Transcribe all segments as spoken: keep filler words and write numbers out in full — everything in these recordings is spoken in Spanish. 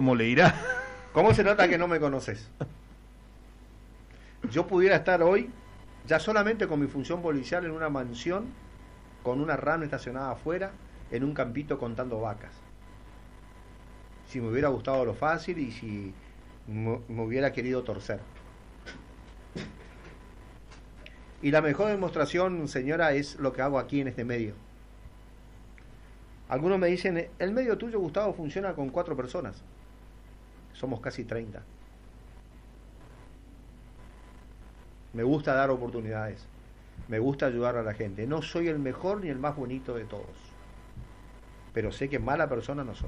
¿Cómo le irá? ¿Cómo se nota que no me conoces? Yo pudiera estar hoy, ya solamente con mi función policial, en una mansión, con una RAM estacionada afuera, en un campito contando vacas. Si me hubiera gustado lo fácil y si me, me hubiera querido torcer. Y la mejor demostración, señora, es lo que hago aquí en este medio. Algunos me dicen, el medio tuyo, Gustavo, funciona con cuatro personas. Somos casi treinta. Me gusta dar oportunidades. Me gusta ayudar a la gente. No soy el mejor ni el más bonito de todos. Pero sé que mala persona no soy.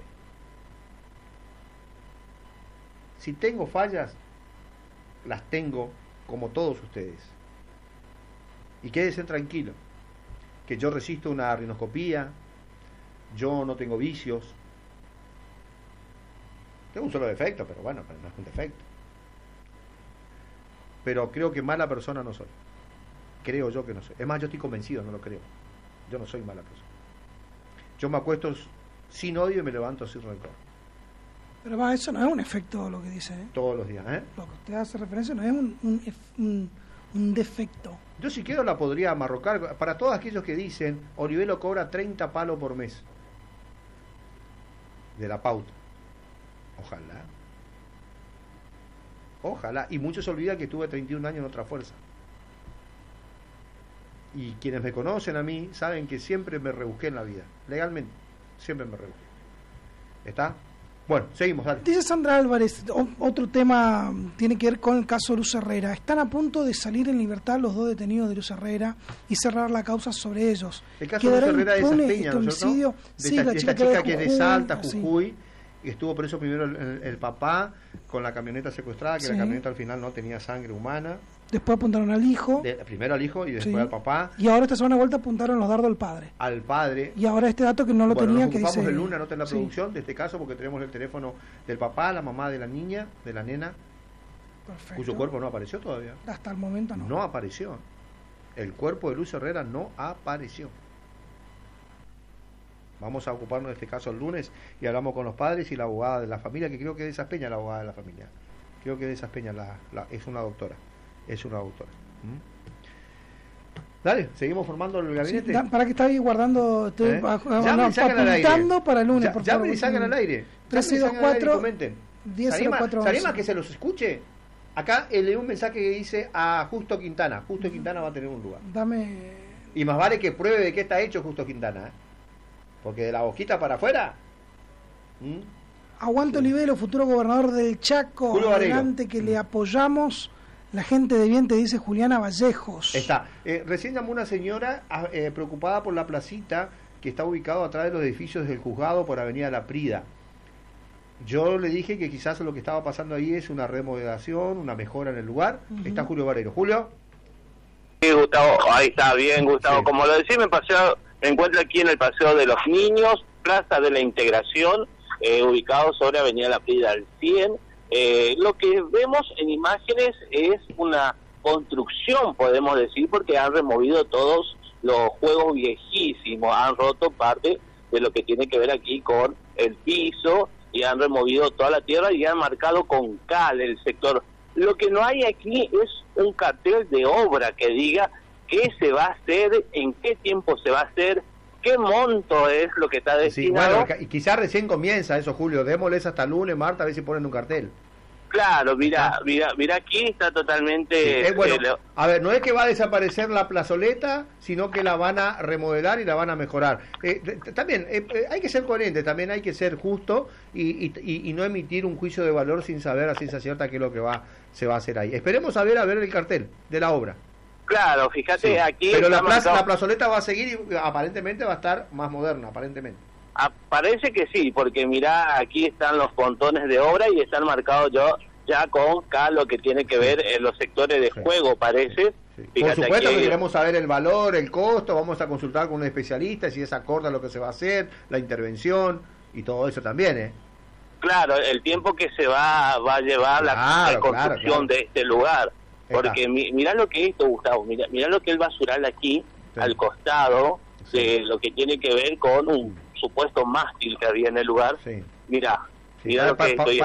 Si tengo fallas, las tengo como todos ustedes. Y quédese tranquilo, que yo resisto una rinoscopía, yo no tengo vicios. Tengo un solo defecto, pero bueno, no es un defecto. Pero creo que mala persona no soy. Creo yo que no soy. Es más, yo estoy convencido, no lo creo. Yo no soy mala persona. Yo me acuesto sin odio y me levanto sin rencor. Pero va, eso no es un efecto lo que dice, ¿eh? Todos los días, ¿eh? Lo que usted hace referencia no es un, un, un, un defecto. Yo si quiero la podría amarrocar. Para todos aquellos que dicen, Olivelo cobra treinta palos por mes. De la pauta. Ojalá. Ojalá. Y muchos se olvidan que tuve treinta y un años en otra fuerza. Y quienes me conocen a mí saben que siempre me rebusqué en la vida. Legalmente. Siempre me rebusqué. ¿Está? Bueno, seguimos, dale. Dice Sandra Álvarez, o, otro tema tiene que ver con el caso de Luz Herrera. Están a punto de salir en libertad los dos detenidos de Luz Herrera y cerrar la causa sobre ellos. El caso de Luz Herrera es Peña, ¿no es cierto? De sí, esta, la de chica, esta que, chica que es de Salta, sí. Jujuy, y estuvo preso primero el, el, el papá con la camioneta secuestrada, que sí. la camioneta al final no tenía sangre humana. Después apuntaron al hijo. De, primero al hijo y después sí. al papá. Y ahora esta semana de vuelta apuntaron los dardos al padre. Al padre. Y ahora este dato que no lo bueno, tenía, nos que dice... el lunes, anota en la sí. producción de este caso, porque tenemos el teléfono del papá, la mamá de la niña, de la nena, perfecto. Cuyo cuerpo no apareció todavía. Hasta el momento no. No apareció. El cuerpo de Luz Herrera no apareció. Vamos a ocuparnos de este caso el lunes y hablamos con los padres y la abogada de la familia, que creo que es de esas peñas la abogada de la familia. Creo que de esas peñas la, la, es una doctora. Es una doctora. ¿Mm? Dale, seguimos formando el gabinete. Sí, da, para que está ahí guardando, estoy ¿Eh? bajo, ya no, me sacan al aire. apuntando para el lunes, ya, por ya favor. me sacan al aire. tres dos cuatro comenten. diez cero cuatro ¿Se anima que se los escuche? Acá eh, leí un mensaje que dice a Justo Quintana. Justo Quintana va a tener un lugar. Dame. Y más vale que pruebe de qué está hecho Justo Quintana, ¿eh? Porque de la boquita para afuera. ¿Mm? Aguante sí. Olivelo, futuro gobernador del Chaco. Julio Adelante, Varelo. que le apoyamos. La gente de bien, te dice Juliana Vallejos. Está. Eh, recién llamó una señora eh, preocupada por la placita que está ubicado atrás de los edificios del juzgado por Avenida La Prida. Yo le dije que quizás lo que estaba pasando ahí es una remodelación, una mejora en el lugar. Uh-huh. Está Julio Varelo. Julio. Sí, Gustavo, ahí está bien, Gustavo. Sí. Como lo decía, me, paseo, me encuentro aquí en el Paseo de los Niños, Plaza de la Integración, eh, ubicado sobre Avenida La Prida al cien. Eh, lo que vemos en imágenes es una construcción, podemos decir, porque han removido todos los juegos viejísimos, han roto parte de lo que tiene que ver aquí con el piso y han removido toda la tierra y han marcado con cal el sector. Lo que no hay aquí es un cartel de obra que diga qué se va a hacer, en qué tiempo se va a hacer, qué monto es lo que está destinado. Sí, bueno, y quizás recién comienza eso, Julio, démosles hasta lunes, martes, a ver si ponen un cartel. Claro, mira, mira, mira aquí está totalmente... Sí, es bueno, eh, a ver, no es que va a desaparecer la plazoleta, sino que la van a remodelar y la van a mejorar. Eh, también eh, hay que ser coherente, también hay que ser justo y, y, y no emitir un juicio de valor sin saber a ciencia cierta qué es lo que va se va a hacer ahí. Esperemos a ver, a ver el cartel de la obra. Claro, fíjate, sí, aquí... Pero la, plaza, la plazoleta va a seguir y aparentemente va a estar más moderna, aparentemente. Ah, parece que sí, porque mirá, aquí están los pontones de obra y están marcados yo ya con acá lo que tiene que ver en los sectores de sí. juego, parece. Sí. Por supuesto que queremos saber el valor, el costo, vamos a consultar con un especialista si es acorde a lo que se va a hacer, la intervención y todo eso también, ¿eh? Claro, el tiempo que se va, va a llevar claro, la reconstrucción claro, claro. de este lugar. Porque mi, mirá lo que es esto, Gustavo, mirá, mirá lo que es el basural aquí, sí. al costado sí. de lo que tiene que ver con un supuesto mástil que había en el lugar. Sí. Mirá, sí. mirá lo que es esto.